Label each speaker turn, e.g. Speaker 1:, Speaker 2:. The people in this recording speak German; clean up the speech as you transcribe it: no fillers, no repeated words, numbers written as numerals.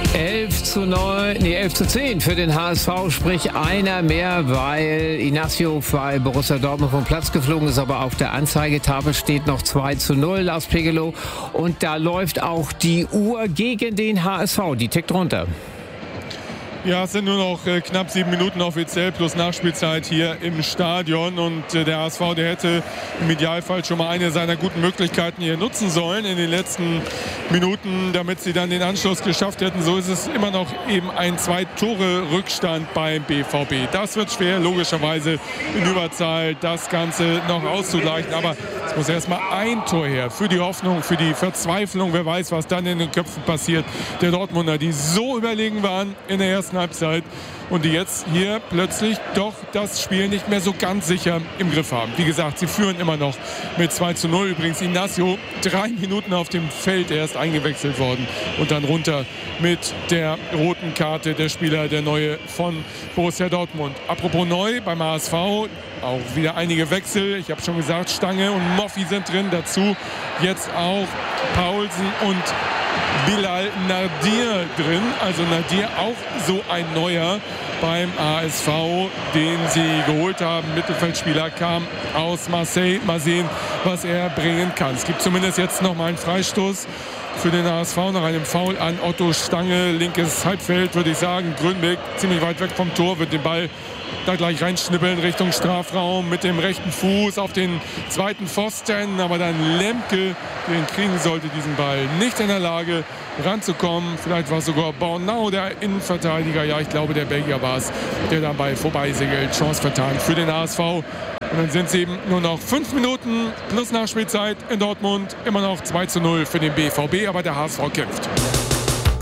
Speaker 1: 11:10 für den HSV, sprich einer mehr, weil Inacio bei Borussia Dortmund vom Platz geflogen ist, aber auf der Anzeigetafel steht noch 2:0 Lars Pegelow und da läuft auch die Uhr gegen den HSV, die tickt runter.
Speaker 2: Ja, es sind nur noch knapp 7 Minuten offiziell plus Nachspielzeit hier im Stadion und der HSV, der hätte im Idealfall schon mal eine seiner guten Möglichkeiten hier nutzen sollen in den letzten Minuten, damit sie dann den Anschluss geschafft hätten. So ist es immer noch eben ein 2-Tore-Rückstand beim BVB. Das wird schwer, logischerweise in Überzahl das Ganze noch auszugleichen, aber es muss erstmal ein Tor her für die Hoffnung, für die Verzweiflung. Wer weiß, was dann in den Köpfen passiert der Dortmunder, die so überlegen waren in der ersten Halbzeit und die jetzt hier plötzlich doch das Spiel nicht mehr so ganz sicher im Griff haben. Wie gesagt, sie führen immer noch mit 2:0. Übrigens Inacio 3 Minuten auf dem Feld erst eingewechselt worden und dann runter mit der roten Karte der Spieler, der Neue von Borussia Dortmund. Apropos neu beim HSV, auch wieder einige Wechsel. Ich habe schon gesagt, Stange und Moffi sind drin. Dazu jetzt auch Paulsen und Bilal Nadir drin. Also Nadir auch so ein Neuer beim HSV, den sie geholt haben. Mittelfeldspieler kam aus Marseille. Mal sehen, was er bringen kann. Es gibt zumindest jetzt noch mal einen Freistoß für den HSV nach einem Foul an Otto Stange. Linkes Halbfeld, würde ich sagen. Grünbeck ziemlich weit weg vom Tor, wird den Ball da gleich reinschnippeln Richtung Strafraum mit dem rechten Fuß auf den zweiten Pfosten. Aber dann Lemke, den kriegen sollte, diesen Ball nicht in der Lage ranzukommen. Vielleicht war es sogar Bornau, der Innenverteidiger. Ja, ich glaube, der Belgier war es, der dabei vorbeisegelt. Chance vertan für den HSV. Und dann sind es eben nur noch 5 Minuten plus Nachspielzeit in Dortmund. Immer noch 2:0 für den BVB, aber der HSV kämpft.